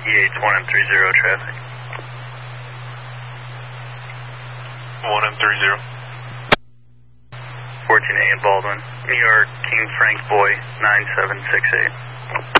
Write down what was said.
E8's 1M30 traffic. 1M30. 14A in Baldwin. New York, King Frank Boy, 9768.